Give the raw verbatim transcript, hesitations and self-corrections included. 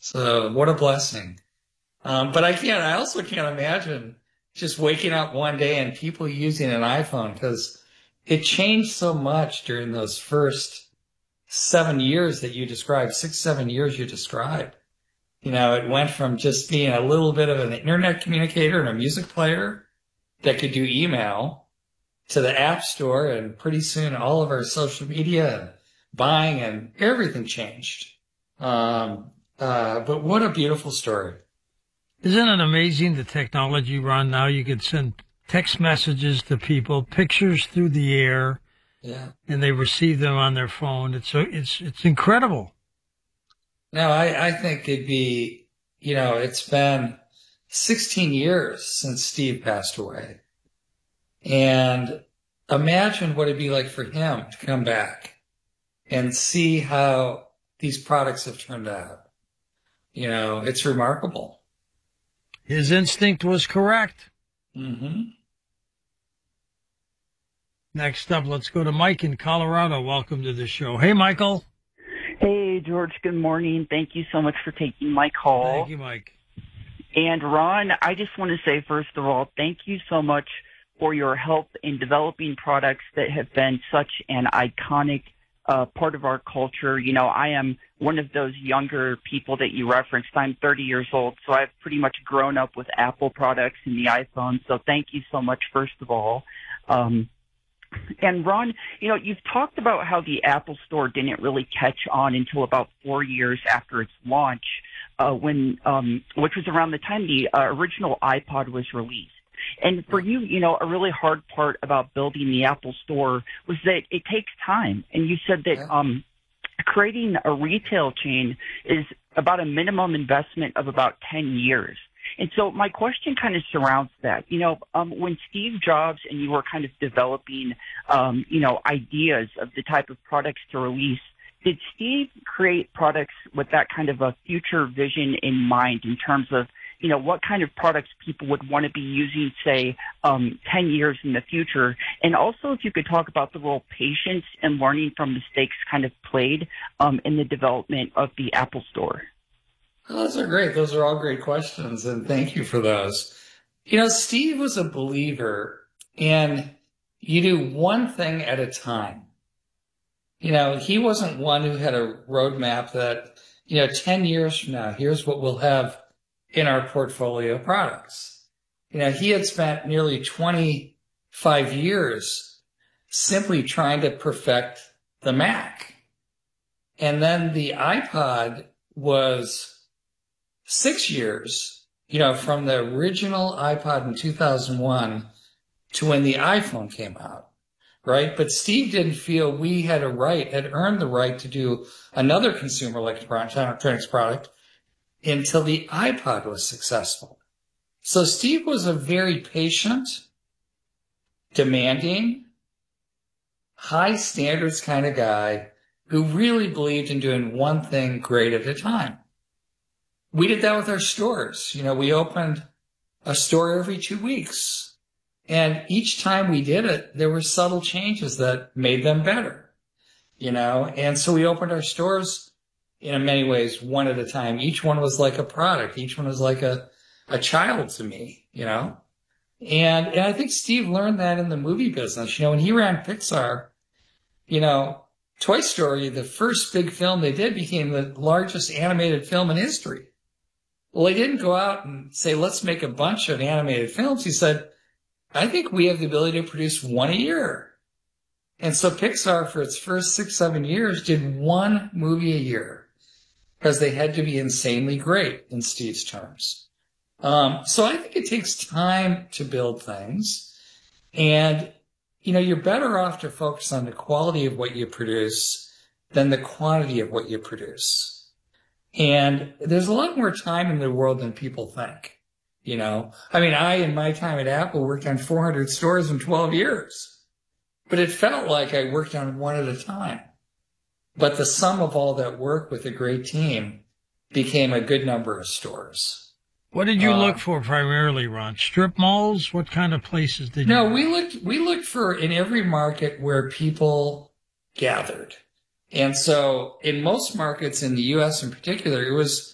So what a blessing. Um, but I can't, I also can't imagine just waking up one day and people using an iPhone, because it changed so much during those first seven years that you described, six, seven years you described. You know, it went from just being a little bit of an internet communicator and a music player that could do email to the App Store, and pretty soon all of our social media and buying and everything changed. Um, uh, but what a beautiful story. Isn't it amazing, the technology, Ron? Now you can send text messages to people, pictures through the air, yeah, and they receive them on their phone. It's so it's it's incredible. No, I, I think it'd be, you know, it's been sixteen years since Steve passed away. And imagine what it'd be like for him to come back and see how these products have turned out. You know, it's remarkable. His instinct was correct. Mm-hmm. Next up, let's go to Mike in Colorado. Welcome to the show. Hey, Michael. Hey, George. Good morning. Thank you so much for taking my call. Thank you, Mike. And Ron, I just want to say, first of all, thank you so much for your help in developing products that have been such an iconic uh, part of our culture. You know, I am one of those younger people that you referenced. I'm thirty years old, so I've pretty much grown up with Apple products and the iPhone. So thank you so much, first of all. Um, and Ron, you know, you've talked about how the Apple Store didn't really catch on until about four years after its launch, uh, when, um, which was around the time the uh, original iPod was released. And for you, you know, a really hard part about building the Apple Store was that it takes time. And you said that um, creating a retail chain is about a minimum investment of about ten years. And so my question kind of surrounds that. You know, um, when Steve Jobs and you were kind of developing, um, you know, ideas of the type of products to release, did Steve create products with that kind of a future vision in mind in terms of, you know, what kind of products people would want to be using, say, um, ten years in the future? And also, if you could talk about the role patience and learning from mistakes kind of played um, in the development of the Apple Store. Well, those are great. Those are all great questions, and thank you for those. You know, Steve was a believer in you do one thing at a time. You know, he wasn't one who had a roadmap that, you know, ten years from now, here's what we'll have in our portfolio of products. You know, he had spent nearly twenty-five years simply trying to perfect the Mac. And then the iPod was six years, you know, from the original iPod in two thousand one to when the iPhone came out, right? But Steve didn't feel we had a right, had earned the right to do another consumer electronics product until the iPod was successful. So Steve was a very patient, demanding, high standards kind of guy who really believed in doing one thing great at a time. We did that with our stores. You know, we opened a store every two weeks. And each time we did it, there were subtle changes that made them better, you know. And so we opened our stores in many ways one at a time. Each one was like a product. Each one was like a, a child to me, you know. And, and I think Steve learned that in the movie business. You know, when he ran Pixar, you know, Toy Story, the first big film they did, became the largest animated film in history. Well, he didn't go out and say, let's make a bunch of animated films. He said, I think we have the ability to produce one a year. And so Pixar, for its first six, seven years, did one movie a year because they had to be insanely great in Steve's terms. Um, so I think it takes time to build things. And, you know, you're better off to focus on the quality of what you produce than the quantity of what you produce. And there's a lot more time in the world than people think, you know. I mean, I, in my time at Apple, worked on four hundred stores in twelve years. But it felt like I worked on one at a time. But the sum of all that work with a great team became a good number of stores. What did you uh, look for primarily, Ron? Strip malls? What kind of places did you No, look? we looked, we looked for in every market where people gathered. And so in most markets in the U S in particular, it was